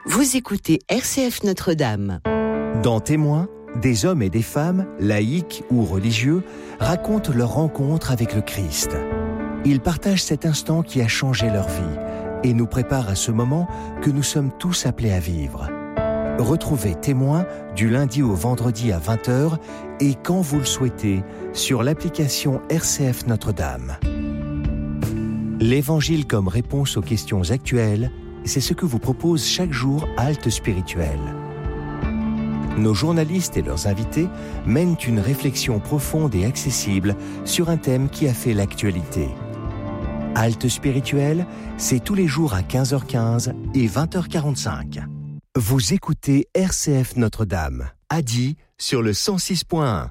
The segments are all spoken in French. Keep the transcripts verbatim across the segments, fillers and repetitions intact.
Vous écoutez R C F Notre-Dame. Dans Témoins, des hommes et des femmes, laïcs ou religieux, racontent leur rencontre avec le Christ. Ils partagent cet instant qui a changé leur vie et nous préparent à ce moment que nous sommes tous appelés à vivre. Retrouvez Témoins du lundi au vendredi à vingt heures et quand vous le souhaitez sur l'application R C F Notre-Dame. L'Évangile comme réponse aux questions actuelles, c'est ce que vous propose chaque jour Halte Spirituelle. Nos journalistes et leurs invités mènent une réflexion profonde et accessible sur un thème qui a fait l'actualité. Halte Spirituelle, c'est tous les jours à quinze heures quinze et vingt heures quarante-cinq. Vous écoutez R C F Notre-Dame, à Die sur le cent six point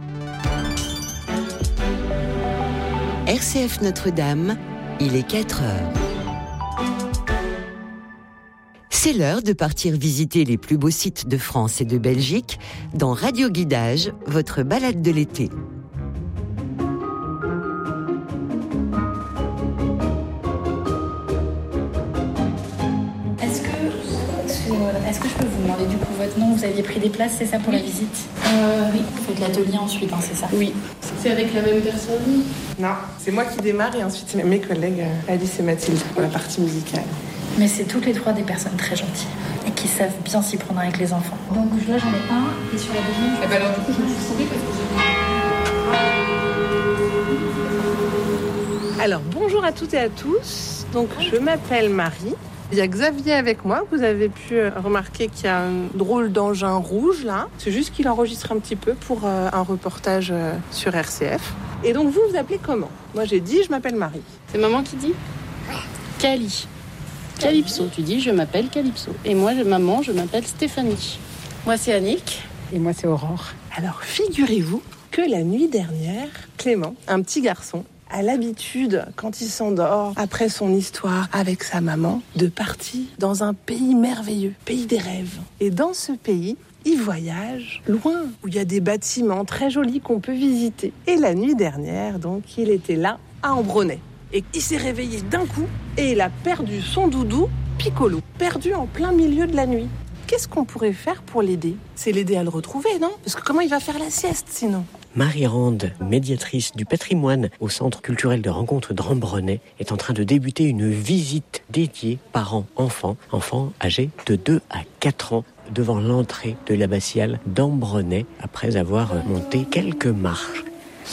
un. R C F Notre-Dame, il est quatre heures. C'est l'heure de partir visiter les plus beaux sites de France et de Belgique dans Radio Guidage, votre balade de l'été. Est-ce que, est-ce que je peux vous demander du coup votre nom? Vous aviez pris des places, c'est ça, pour oui. la visite? euh, Oui, vous faites l'atelier ensuite, hein, c'est ça? Oui. C'est avec la même personne? Non, c'est moi qui démarre et ensuite c'est mes collègues Alice et Mathilde pour la partie musicale. Mais c'est toutes les trois des personnes très gentilles et qui savent bien s'y prendre avec les enfants. Donc là j'en ai un et sur la deuxième... Ah bah alors du coup je me suis trompée parce que j'ai... Alors bonjour à toutes et à tous, donc je m'appelle Marie. Il y a Xavier avec moi, vous avez pu remarquer qu'il y a un drôle d'engin rouge là. C'est juste qu'il enregistre un petit peu pour euh, un reportage euh, sur R C F. Et donc vous vous appelez comment? Moi j'ai dit je m'appelle Marie. C'est maman qui dit Cali. Calypso, tu dis je m'appelle Calypso. Et moi, maman, je m'appelle Stéphanie. Moi, c'est Annick. Et moi, c'est Aurore. Alors, figurez-vous que la nuit dernière, Clément, un petit garçon, a l'habitude, quand il s'endort, après son histoire avec sa maman, de partir dans un pays merveilleux, pays des rêves. Et dans ce pays, il voyage loin, où il y a des bâtiments très jolis qu'on peut visiter. Et la nuit dernière, donc, il était là, à Ambronay. Et il s'est réveillé d'un coup et il a perdu son doudou, Piccolo, perdu en plein milieu de la nuit. Qu'est-ce qu'on pourrait faire pour l'aider? C'est l'aider à le retrouver, non? Parce que comment il va faire la sieste sinon? Marie Rande, médiatrice du patrimoine au Centre culturel de rencontres d'Ambronay, est en train de débuter une visite dédiée parents-enfants, enfants âgés de deux à quatre ans, devant l'entrée de l'abbatiale d'Ambronay, après avoir monté quelques marches.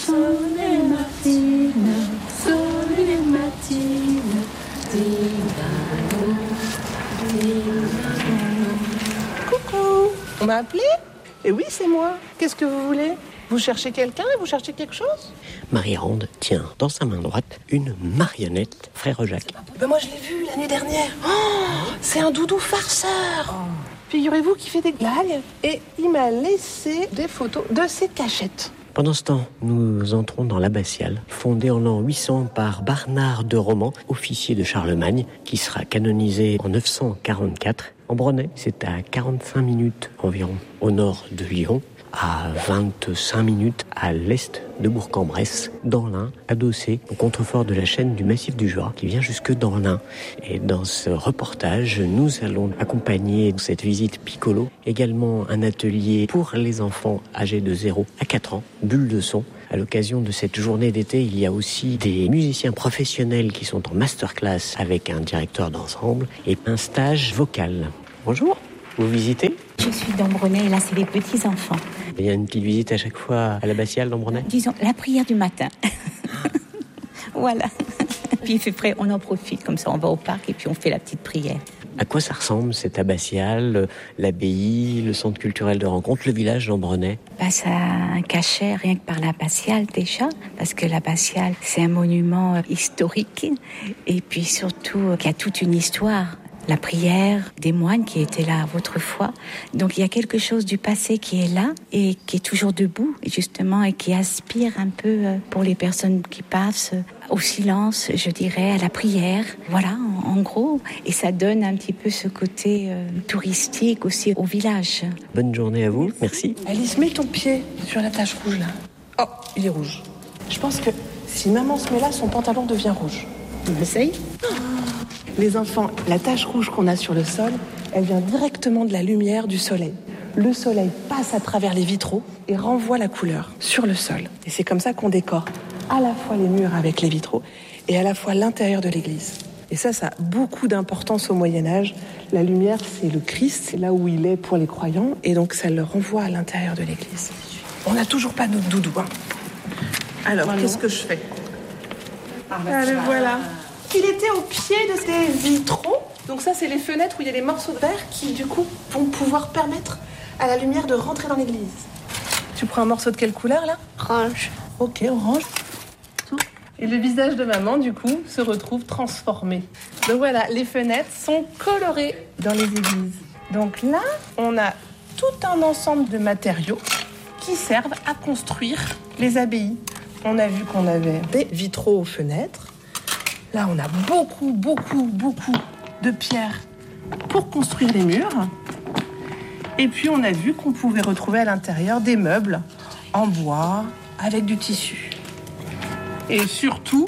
Coucou, on m'a appelé? Et oui, c'est moi. Qu'est-ce que vous voulez? Vous cherchez quelqu'un? Vous cherchez quelque chose? Marie Rande tient dans sa main droite une marionnette Frère Jacques. Ben moi je l'ai vu l'année dernière. Oh, c'est un doudou farceur. Oh. Figurez-vous qu'il fait des blagues et il m'a laissé des photos de ses cachettes. Pendant ce temps, nous entrons dans l'abbatiale, fondée en l'an huit cents par Barnard de Roman, officier de Charlemagne, qui sera canonisé en neuf cent quarante-quatre. Ambronay, c'est à quarante-cinq minutes environ au nord de Lyon, à vingt-cinq minutes à l'est de Bourg-en-Bresse, dans l'Ain, adossé au contrefort de la chaîne du Massif du Jura, qui vient jusque dans l'Ain. Et dans ce reportage, nous allons accompagner cette visite Piccolo, également un atelier pour les enfants âgés de zéro à quatre ans, bulle de son. À l'occasion de cette journée d'été, il y a aussi des musiciens professionnels qui sont en masterclass avec un directeur d'ensemble et un stage vocal. Bonjour, vous visitez ? Je suis d'Ambronay et là, c'est les petits-enfants. Il y a une petite visite à chaque fois à l'abbatiale d'Ambronay ? Disons, la prière du matin. Voilà. Puis il fait frais, on en profite, comme ça on va au parc et puis on fait la petite prière. À quoi ça ressemble cette abbatiale, l'abbaye, le centre culturel de rencontre, le village d'Ambronay ? Bah, ça a un cachet rien que par l'abbatiale déjà, parce que l'abbatiale c'est un monument historique et puis surtout qu'il y a toute une histoire. La prière des moines qui étaient là autrefois. Donc il y a quelque chose du passé qui est là et qui est toujours debout, justement, et qui aspire un peu pour les personnes qui passent au silence, je dirais, à la prière. Voilà, en, en gros. Et ça donne un petit peu ce côté euh, touristique aussi au village. Bonne journée à vous, merci. Alice, mets ton pied sur la tache rouge là. Oh, il est rouge. Je pense que si maman se met là, son pantalon devient rouge. On essaye ? Oh. Les enfants, la tache rouge qu'on a sur le sol, elle vient directement de la lumière du soleil. Le soleil passe à travers les vitraux et renvoie la couleur sur le sol. Et c'est comme ça qu'on décore à la fois les murs avec les vitraux et à la fois l'intérieur de l'église. Et ça, ça a beaucoup d'importance au Moyen-Âge. La lumière, c'est le Christ, c'est là où il est pour les croyants, et donc ça le renvoie à l'intérieur de l'église. On n'a toujours pas notre doudou, hein. Alors, voilà. Qu'est-ce que je fais ? Ah, bah, le voilà. Il était au pied de ces vitraux. Donc ça, c'est les fenêtres où il y a des morceaux de verre qui, du coup, vont pouvoir permettre à la lumière de rentrer dans l'église. Tu prends un morceau de quelle couleur, là ? Orange. Ok, orange. Et le visage de maman, du coup, se retrouve transformé. Donc voilà, les fenêtres sont colorées dans les églises. Donc là, on a tout un ensemble de matériaux qui servent à construire les abbayes. On a vu qu'on avait des vitraux aux fenêtres. Là, on a beaucoup, beaucoup, beaucoup de pierres pour construire les murs. Et puis, on a vu qu'on pouvait retrouver à l'intérieur des meubles en bois avec du tissu. Et surtout,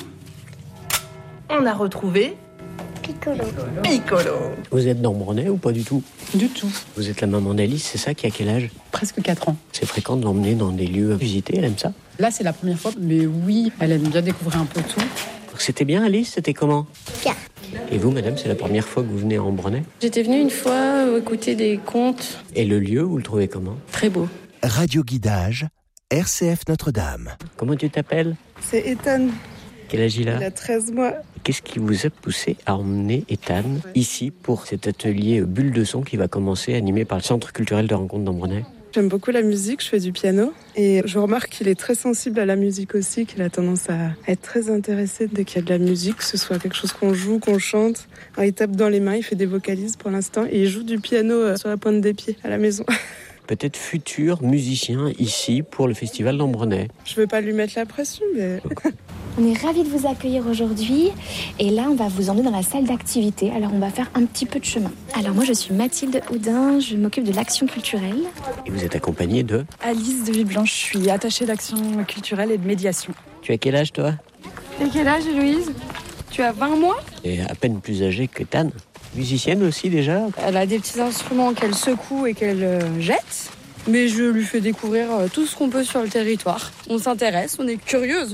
on a retrouvé Piccolo. Piccolo. Vous êtes d'Ambronay ou pas du tout ? Du tout. Vous êtes la maman d'Alice, c'est ça, qui a quel âge ? Presque quatre ans. C'est fréquent de l'emmener dans des lieux à visiter, elle aime ça ? Là, c'est la première fois, mais oui, elle aime bien découvrir un peu tout. C'était bien, Alice ? C'était comment ? Bien. Et vous, madame, c'est la première fois que vous venez à Ambronay ? J'étais venue une fois euh, écouter des contes. Et le lieu, vous le trouvez comment ? Très beau. Radio Guidage, R C F Notre-Dame. Comment tu t'appelles ? C'est Ethan. Quel âge il a ? Il a treize mois. Qu'est-ce qui vous a poussé à emmener Ethan ici pour cet atelier Bulle de son qui va commencer, animé par le Centre culturel de rencontre d'Ambronay ? J'aime beaucoup la musique, je fais du piano et je remarque qu'il est très sensible à la musique aussi, qu'il a tendance à être très intéressé dès qu'il y a de la musique, que ce soit quelque chose qu'on joue, qu'on chante. Alors, il tape dans les mains, il fait des vocalises pour l'instant et il joue du piano sur la pointe des pieds à la maison. Peut-être futur musicien ici pour le festival d'Ambronay. Je veux pas lui mettre la pression, mais... On est ravis de vous accueillir aujourd'hui et là on va vous emmener dans la salle d'activité. Alors on va faire un petit peu de chemin. Alors moi je suis Mathilde Houdin, je m'occupe de l'action culturelle. Et vous êtes accompagnée de Alice de Villeblanche, je suis attachée d'action culturelle et de médiation. Tu as quel âge toi ? Et quel âge Héloïse ? Tu as vingt mois ? Et à peine plus âgée que Tan. Musicienne aussi déjà ? Elle a des petits instruments qu'elle secoue et qu'elle euh, jette. Mais je lui fais découvrir euh, tout ce qu'on peut sur le territoire. On s'intéresse, on est curieuse.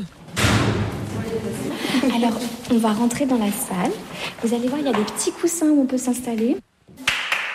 Alors, on va rentrer dans la salle. Vous allez voir, il y a des petits coussins où on peut s'installer.